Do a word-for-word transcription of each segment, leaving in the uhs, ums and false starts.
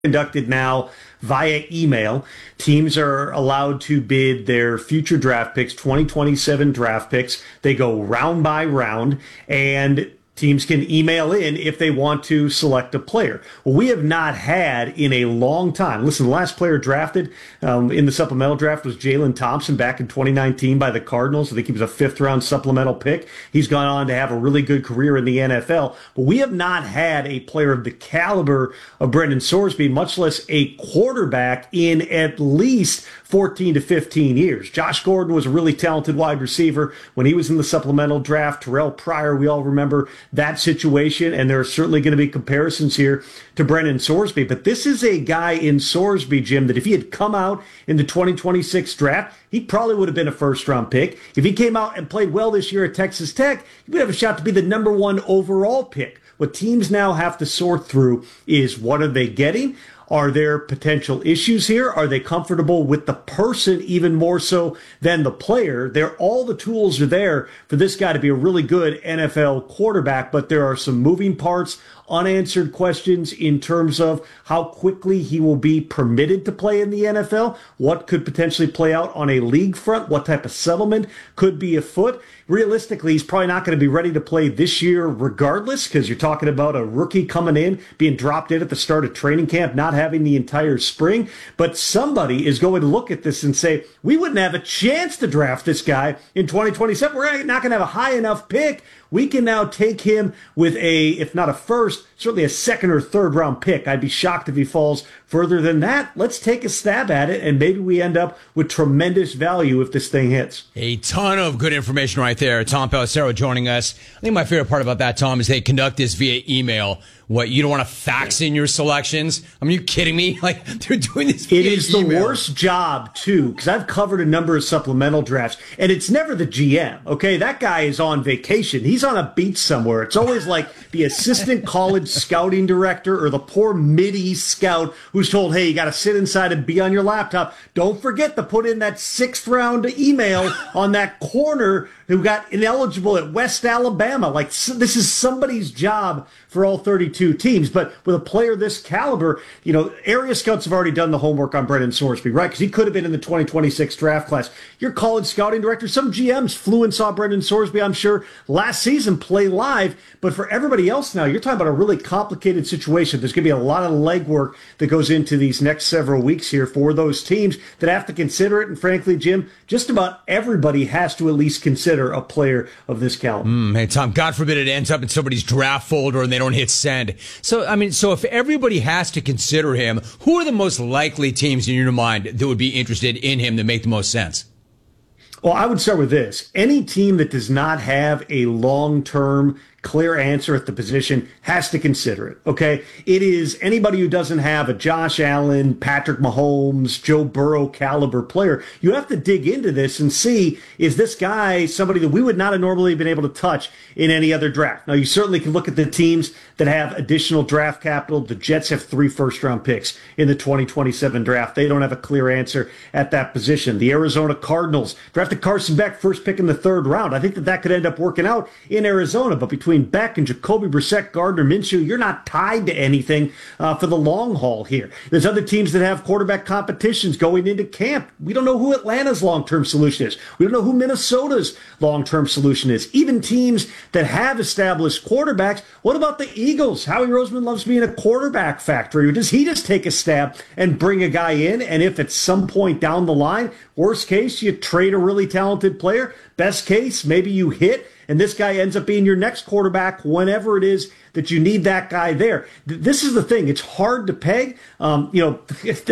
conducted now via email. Teams are allowed to bid their future draft picks, twenty twenty-seven draft picks. They go round by round, and teams can email in if they want to select a player. Well, we have not had in a long time. Listen, the last player drafted um, in the supplemental draft was Jalen Thompson back in twenty nineteen by the Cardinals. I think he was a fifth round supplemental pick. He's gone on to have a really good career in the N F L. But we have not had a player of the caliber of Brendan Sorsby, much less a quarterback, in at least fourteen to fifteen years. Josh Gordon was a really talented wide receiver when he was in the supplemental draft. Terrell Pryor, we all remember that situation, and there are certainly going to be comparisons here to Brendan Sorsby. But this is a guy in Sorsby, Jim, that if he had come out in the twenty twenty-six draft, he probably would have been a first-round pick. If he came out and played well this year at Texas Tech, he would have a shot to be the number one overall pick. What teams now have to sort through is, what are they getting? Are there potential issues here? Are they comfortable with the person even more so than the player? There, all the tools are there for this guy to be a really good N F L quarterback, but there are some moving parts, unanswered questions in terms of how quickly he will be permitted to play in the N F L, what could potentially play out on a league front, what type of settlement could be afoot. Realistically, he's probably not going to be ready to play this year regardless, because you're talking about a rookie coming in, being dropped in at the start of training camp, not having the entire spring. But somebody is going to look at this and say, we wouldn't have a chance to draft this guy in twenty twenty-seven. We're not going to have a high enough pick. We can now take him with a, if not a first, certainly a second or third round pick. I'd be shocked if he falls further than that. Let's take a stab at it, and maybe we end up with tremendous value if this thing hits. A ton of good information right there. Tom Pelissero joining us. I think my favorite part about that, Tom, is they conduct this via email. What, you don't want to fax in your selections? I mean, are you kidding me? Like, they're doing this via It is email. The worst job, too, because I've covered a number of supplemental drafts, and it's never the G M, okay? That guy is on vacation. He's on a beach somewhere. It's always like the assistant college scouting director or the poor midi scout who's told, hey, you got to sit inside and be on your laptop. Don't forget to put in that sixth round email on that corner who got ineligible at West Alabama. Like, this is somebody's job for all thirty-two teams. But with a player this caliber, you know, area scouts have already done the homework on Brendan Sorsby, right? Because he could have been in the twenty twenty-six draft class. Your college scouting director, some G Ms flew and saw Brendan Sorsby, I'm sure, last season play live. But for everybody else now, you're talking about a really complicated situation. There's going to be a lot of legwork that goes into these next several weeks here for those teams that have to consider it. And frankly, Jim, just about everybody has to at least consider a player of this caliber. Mm, hey, Tom, God forbid it ends up in somebody's draft folder and they don't hit send. So, I mean, so if everybody has to consider him, who are the most likely teams in your mind that would be interested in him that make the most sense? Well, I would start with this. Any team that does not have a long-term clear answer at the position has to consider it, okay? It is anybody who doesn't have a Josh Allen, Patrick Mahomes, Joe Burrow caliber player. You have to dig into this and see, is this guy somebody that we would not have normally been able to touch in any other draft? Now, you certainly can look at the teams that have additional draft capital. The Jets have three first-round picks in the twenty twenty-seven draft. They don't have a clear answer at that position. The Arizona Cardinals drafted Carson Beck, first pick in the third round. I think that that could end up working out in Arizona, but between Beck and Jacoby Brissett, Gardner Minshew, you're not tied to anything uh, for the long haul here. There's other teams that have quarterback competitions going into camp. We don't know who Atlanta's long-term solution is. We don't know who Minnesota's long-term solution is. Even teams that have established quarterbacks, what about the Eagles? Howie Roseman loves being a quarterback factory. Or does he just take a stab and bring a guy in? And if at some point down the line, worst case, you trade a really talented player, best case, maybe you hit, and this guy ends up being your next quarterback whenever it is that you need that guy there. This is the thing. It's hard to peg. Um, you know,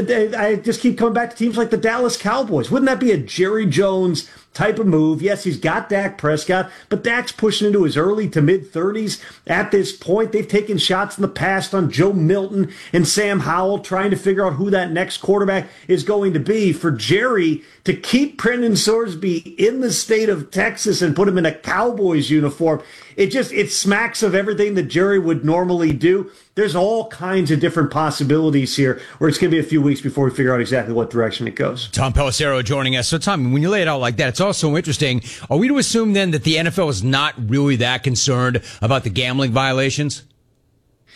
I just keep coming back to teams like the Dallas Cowboys. Wouldn't that be a Jerry Jones type of move? Yes, he's got Dak Prescott, but Dak's pushing into his early to mid-thirties at this point. They've taken shots in the past on Joe Milton and Sam Howell, trying to figure out who that next quarterback is going to be. For Jerry to keep Brendan Sorsby in the state of Texas and put him in a Cowboys uniform, it just, it smacks of everything that Jerry would normally do. There's all kinds of different possibilities here where it's going to be a few weeks before we figure out exactly what direction it goes. Tom Pelissero joining us. So, Tom, when you lay it out like that, it's also interesting. Are we to assume then that the N F L is not really that concerned about the gambling violations?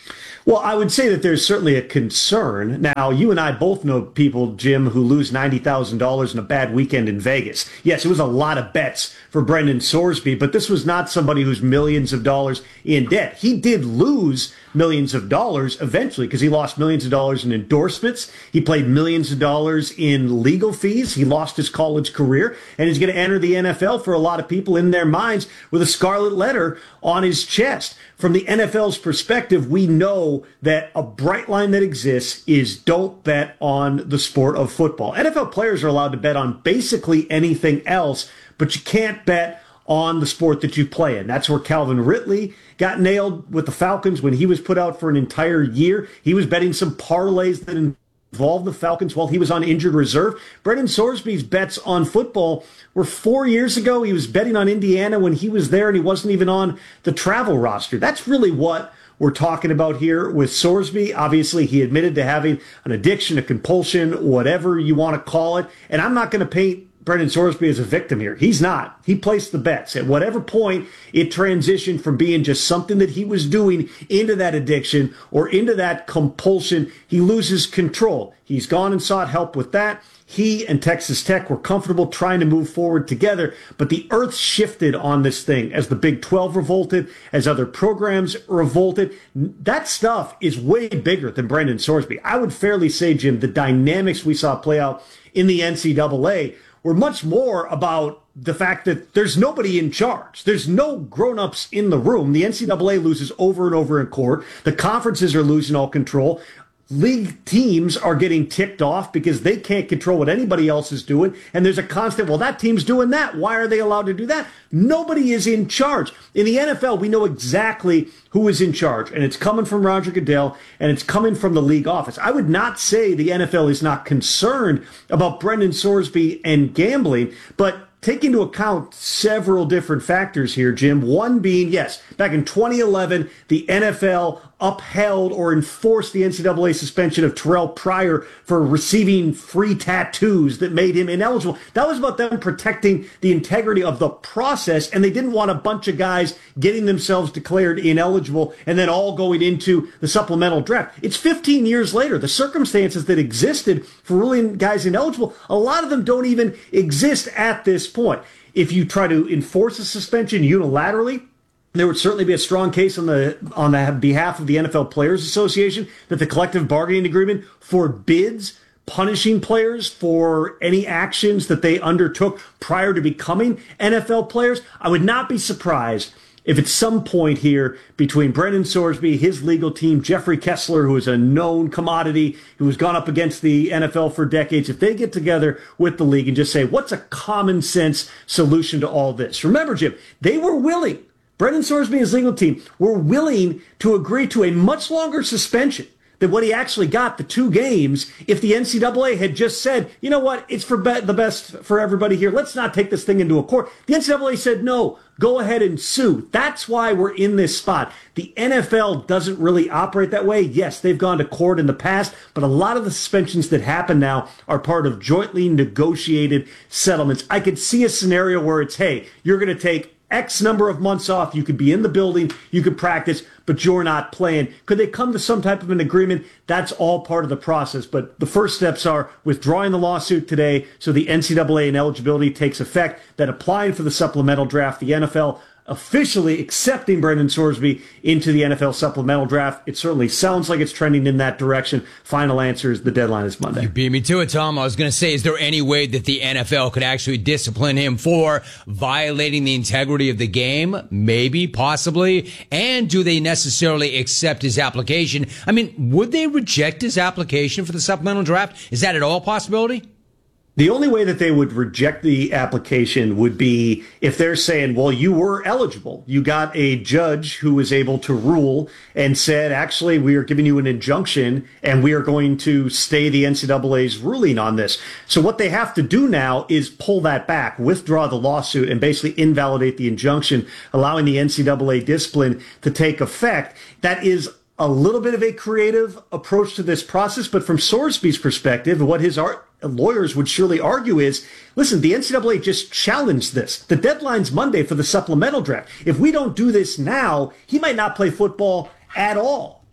Well, I would say that there's certainly a concern. Now, you and I both know people, Jim, who lose ninety thousand dollars in a bad weekend in Vegas. Yes, it was a lot of bets for Brendan Sorsby, but this was not somebody who's millions of dollars in debt. He did lose millions of dollars eventually because he lost millions of dollars in endorsements. He paid millions of dollars in legal fees. He lost his college career, and he's going to enter the N F L for a lot of people in their minds with a scarlet letter on his chest. From the N F L's perspective, we know that a bright line that exists is don't bet on the sport of football. N F L players are allowed to bet on basically anything else, but you can't bet on the sport that you play in. That's where Calvin Ridley got nailed with the Falcons when he was put out for an entire year. He was betting some parlays that involved the Falcons while he was on injured reserve. Brendan Sorsby's bets on football were four years ago. He was betting on Indiana when he was there and he wasn't even on the travel roster. That's really what we're talking about here with Sorsby. Obviously, he admitted to having an addiction, a compulsion, whatever you want to call it. And I'm not going to paint Brendan Sorsby is a victim here. He's not. He placed the bets. At whatever point it transitioned from being just something that he was doing into that addiction or into that compulsion, he loses control. He's gone and sought help with that. He and Texas Tech were comfortable trying to move forward together, but the earth shifted on this thing as the Big twelve revolted, as other programs revolted. That stuff is way bigger than Brendan Sorsby. I would fairly say, Jim, the dynamics we saw play out in the N C double A were much more about the fact that there's nobody in charge. There's no grown-ups in the room. The N C double A loses over and over in court. The conferences are losing all control. League teams are getting ticked off because they can't control what anybody else is doing. And there's a constant, well, that team's doing that. Why are they allowed to do that? Nobody is in charge. In the N F L, we know exactly who is in charge. And it's coming from Roger Goodell, and it's coming from the league office. I would not say the N F L is not concerned about Brendan Sorsby and gambling, but take into account several different factors here, Jim. One being, yes, back in twenty eleven, the N F L upheld or enforced the N C double A suspension of Terrell Pryor for receiving free tattoos that made him ineligible. That was about them protecting the integrity of the process, and they didn't want a bunch of guys getting themselves declared ineligible and then all going into the supplemental draft. It's fifteen years later. The circumstances that existed for ruling guys ineligible, a lot of them don't even exist at this point. If you try to enforce a suspension unilaterally, there would certainly be a strong case on the on the behalf of the N F L Players Association that the collective bargaining agreement forbids punishing players for any actions that they undertook prior to becoming N F L players. I would not be surprised if at some point here between Brendan Sorsby, his legal team, Jeffrey Kessler, who is a known commodity, who has gone up against the N F L for decades, if they get together with the league and just say, what's a common sense solution to all this? Remember, Jim, they were willing, Brendan Sorsby and his legal team were willing to agree to a much longer suspension than what he actually got, the two games, if the N C double A had just said, you know what, it's for be- the best for everybody here. Let's not take this thing into a court. The N C double A said, no, go ahead and sue. That's why we're in this spot. The N F L doesn't really operate that way. Yes, they've gone to court in the past, but a lot of the suspensions that happen now are part of jointly negotiated settlements. I could see a scenario where it's, hey, you're going to take X number of months off. You could be in the building, you could practice, but you're not playing. Could they come to some type of an agreement? That's all part of the process. But the first steps are withdrawing the lawsuit today so the N C double A ineligibility takes effect, then applying for the supplemental draft. The N F L officially accepting Brendan Sorsby into the N F L supplemental draft. It certainly sounds like it's trending in that direction. Final answer is the deadline is Monday. You beat me to it, Tom. I was going to say, is there any way that the N F L could actually discipline him for violating the integrity of the game? Maybe, possibly. And do they necessarily accept his application? I mean, would they reject his application for the supplemental draft? Is that at all a possibility? The only way that they would reject the application would be if they're saying, well, you were eligible. You got a judge who was able to rule and said, actually, we are giving you an injunction and we are going to stay the N C double A's ruling on this. So what they have to do now is pull that back, withdraw the lawsuit, and basically invalidate the injunction, allowing the N C double A discipline to take effect. That is a little bit of a creative approach to this process, but from Sorsby's perspective, what his art lawyers would surely argue is, listen, the N C double A just challenged this. The deadline's Monday for the supplemental draft. If we don't do this now, he might not play football at all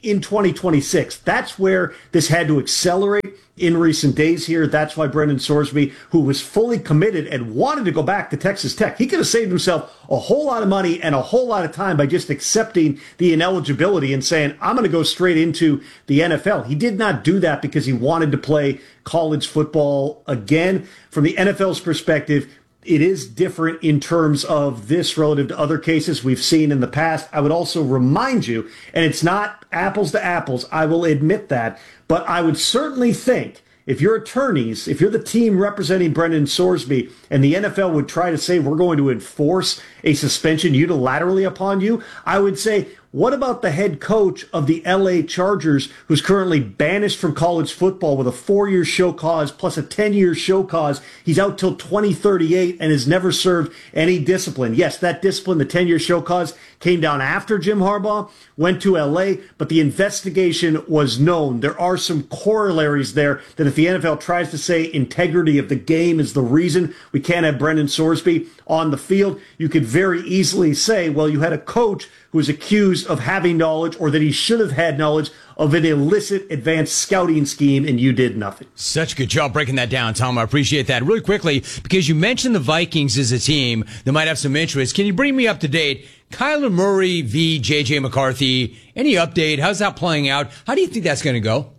in twenty twenty-six. That's where this had to accelerate in recent days here. That's why Brendan Sorsby, who was fully committed and wanted to go back to Texas Tech, he could have saved himself a whole lot of money and a whole lot of time by just accepting the ineligibility and saying, I'm going to go straight into the N F L. He did not do that because he wanted to play college football again. From the N F L's perspective, it is different in terms of this relative to other cases we've seen in the past. I would also remind you, and it's not apples to apples, I will admit that, but I would certainly think if you're attorneys, if you're the team representing Brendan Sorsby and the N F L would try to say we're going to enforce a suspension unilaterally upon you, I would say, what about the head coach of the L A Chargers who's currently banished from college football with a four-year show cause plus a ten-year show cause? He's out till twenty thirty-eight and has never served any discipline. Yes, that discipline, the ten-year show cause, came down after Jim Harbaugh went to L A, but the investigation was known. There are some corollaries there that if the N F L tries to say integrity of the game is the reason we can't have Brendan Sorsby on the field, you could very easily say, well, you had a coach who was accused of having knowledge or that he should have had knowledge of an illicit advanced scouting scheme, and you did nothing. Such a good job breaking that down, Tom. I appreciate that. Really quickly, because you mentioned the Vikings as a team that might have some interest, can you bring me up to date? Kyler Murray v. J J. McCarthy, any update? How's that playing out? How do you think that's going to go?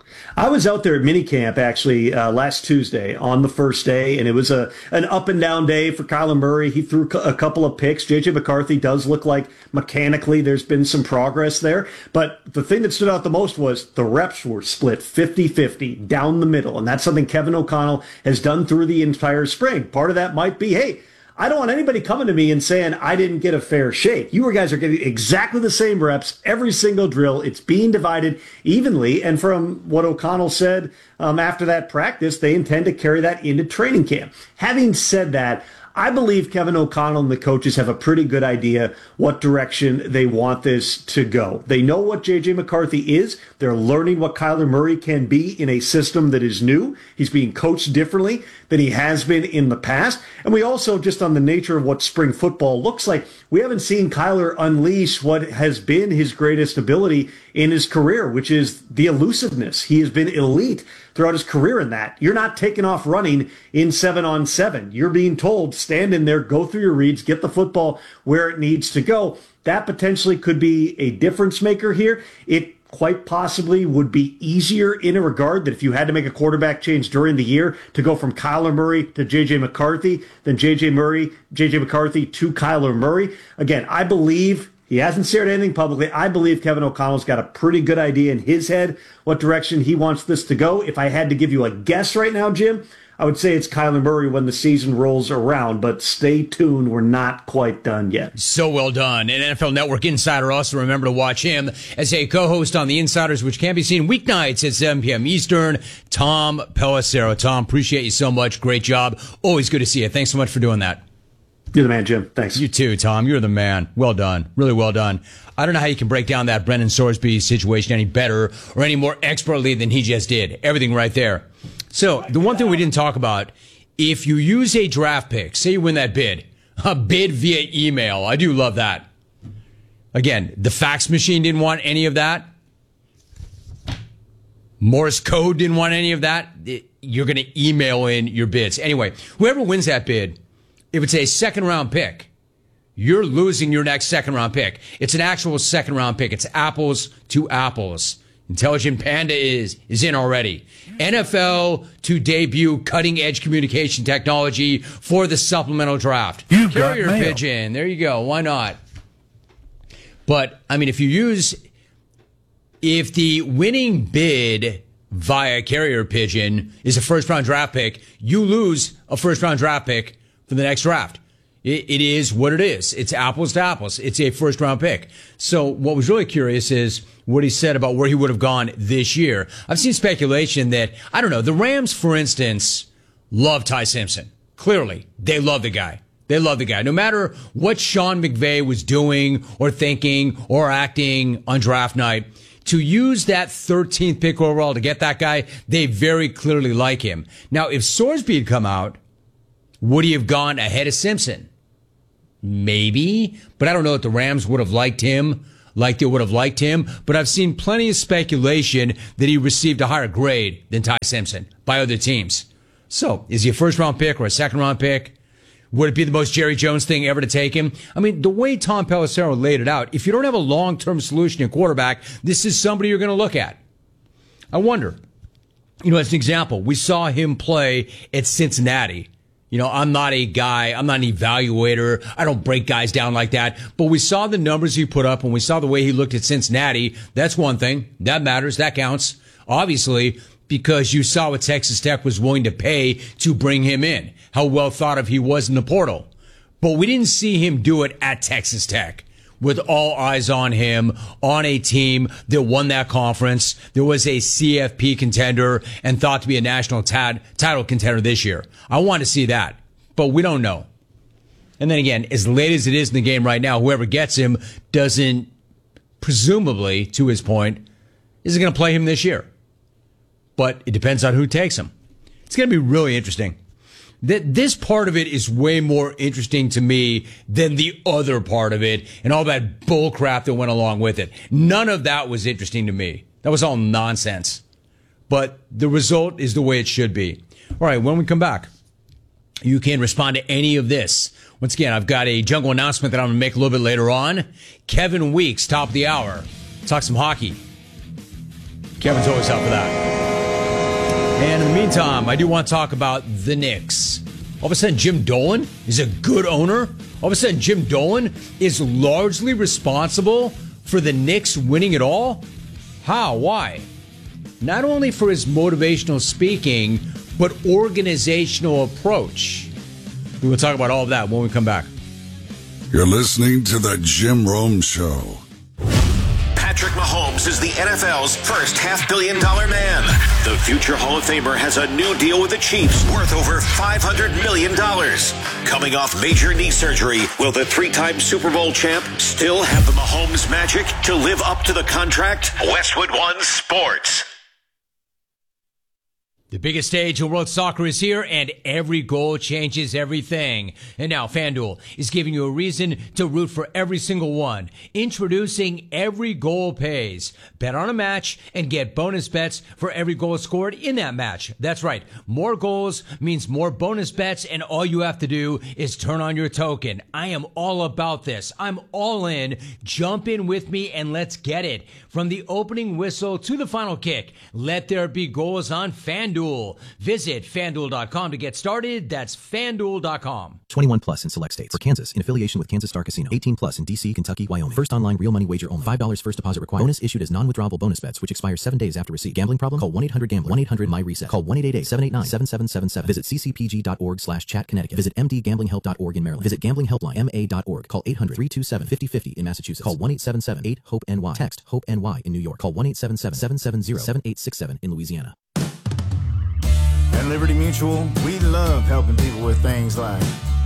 I was out there at minicamp actually uh, last Tuesday on the first day, and it was a an up and down day for Kyler Murray. He threw a couple of picks. J J. McCarthy does look like mechanically there's been some progress there. But the thing that stood out the most was the reps were split fifty-fifty down the middle, and that's something Kevin O'Connell has done through the entire spring. Part of that might be, hey, I don't want anybody coming to me and saying I didn't get a fair shake. You guys are getting exactly the same reps every single drill. It's being divided evenly. And from what O'Connell said um, after that practice, they intend to carry that into training camp. Having said that, I believe Kevin O'Connell and the coaches have a pretty good idea what direction they want this to go. They know what J J. McCarthy is. They're learning what Kyler Murray can be in a system that is new. He's being coached differently than he has been in the past. And we also, just on the nature of what spring football looks like, we haven't seen Kyler unleash what has been his greatest ability in his career, which is the elusiveness. He has been elite throughout his career in that. You're not taking off running in seven on seven. You're being told, stand in there, go through your reads, get the football where it needs to go. That potentially could be a difference maker here. It quite possibly would be easier in a regard that if you had to make a quarterback change during the year to go from Kyler Murray to J J. McCarthy, than J J. Murray, J J. McCarthy to Kyler Murray. Again, I believe he hasn't shared anything publicly. I believe Kevin O'Connell's got a pretty good idea in his head what direction he wants this to go. If I had to give you a guess right now, Jim, I would say it's Kyler Murray when the season rolls around, but stay tuned. We're not quite done yet. So well done. And N F L Network Insider, also remember to watch him as a co-host on The Insiders, which can be seen weeknights at seven p.m. Eastern. Tom Pelissero. Tom, appreciate you so much. Great job. Always good to see you. Thanks so much for doing that. You're the man, Jim. Thanks. You too, Tom. You're the man. Well done. Really well done. I don't know how you can break down that Brendan Sorsby situation any better or any more expertly than he just did. Everything right there. So the one thing we didn't talk about, if you use a draft pick, say you win that bid, a bid via email. I do love that. Again, the fax machine didn't want any of that. Morse code didn't want any of that. You're going to email in your bids. Anyway, whoever wins that bid, if it's a second round pick, you're losing your next second round pick. It's an actual second round pick. It's apples to apples. Intelligent Panda is is in already. N F L to debut cutting edge communication technology for the supplemental draft. You've Carrier got mail. pigeon. There you go. Why not? But I mean, if you use, if the winning bid via carrier pigeon is a first round draft pick, you lose a first round draft pick for the next draft. It, it is what it is. It's apples to apples. It's a first round pick. So what was really curious is what he said about where he would have gone this year. I've seen speculation that, I don't know, the Rams, for instance, love Ty Simpson. Clearly, they love the guy. They love the guy. No matter what Sean McVay was doing or thinking or acting on draft night, to use that thirteenth pick overall to get that guy, they very clearly like him. Now, if Sorsby had come out, would he have gone ahead of Simpson? Maybe, but I don't know if the Rams would have liked him like they would have liked him, but I've seen plenty of speculation that he received a higher grade than Ty Simpson by other teams. So, is he a first-round pick or a second-round pick? Would it be the most Jerry Jones thing ever to take him? I mean, the way Tom Pelissero laid it out, if you don't have a long-term solution in quarterback, this is somebody you're going to look at. I wonder, you know, as an example, we saw him play at Cincinnati. You know, I'm not a guy, I'm not an evaluator. I don't break guys down like that. But we saw the numbers he put up and we saw the way he looked at Cincinnati. That's one thing. That matters. That counts. Obviously, because you saw what Texas Tech was willing to pay to bring him in, how well thought of he was in the portal. But we didn't see him do it at Texas Tech with all eyes on him, on a team that won that conference. There was a C F P contender and thought to be a national tad, title contender this year. I want to see that, but we don't know. And then again, as late as it is in the game right now, whoever gets him doesn't, presumably, to his point, isn't going to play him this year. But it depends on who takes him. It's going to be really interesting. This part of it is way more interesting to me than the other part of it and all that bull crap that went along with it. None of that was interesting to me. That was all nonsense. But the result is the way it should be. All right, when we come back, you can respond to any of this. Once again, I've got a jungle announcement that I'm going to make a little bit later on. Kevin Weeks, top of the hour. Talk some hockey. Kevin's always up for that. And in the meantime, I do want to talk about the Knicks. All of a sudden, Jim Dolan is a good owner. All of a sudden, Jim Dolan is largely responsible for the Knicks winning it all. How? Why? Not only for his motivational speaking, but organizational approach. We will talk about all of that when we come back. You're listening to The Jim Rome Show. Patrick Mahomes is the N F L's first half-billion dollar man. The future Hall of Famer has a new deal with the Chiefs worth over five hundred million dollars. Coming off major knee surgery, will the three-time Super Bowl champ still have the Mahomes magic to live up to the contract? Westwood One Sports. The biggest stage in world soccer is here, and every goal changes everything. And now FanDuel is giving you a reason to root for every single one. Introducing Every Goal Pays. Bet on a match and get bonus bets for every goal scored in that match. That's right. More goals means more bonus bets, and all you have to do is turn on your token. I am all about this. I'm all in. Jump in with me and let's get it. From the opening whistle to the final kick, let there be goals on FanDuel. Visit FanDuel dot com to get started. That's FanDuel dot com. twenty-one plus in select states. For Kansas, in affiliation with Kansas Star Casino. eighteen plus in D C, Kentucky, Wyoming. First online real money wager only. five dollars first deposit required. Bonus issued as non-withdrawable bonus bets, which expire seven days after receipt. Gambling problem? Call one eight hundred gambler. one eight hundred my reset. Call one eight eight eight, seven eight nine, seven seven seven seven. Visit c c p g dot org slash chat Connecticut. Visit m d gambling help dot org in Maryland. Visit gambling helpline m a dot org. Call eight hundred, three two seven, five oh five oh in Massachusetts. Call one eight seven seven, eight, hope N Y. Text HOPE N Y in New York. Call one eight seven seven, seven seven zero, seven eight six seven in Louisiana. At Liberty Mutual, we love helping people with things like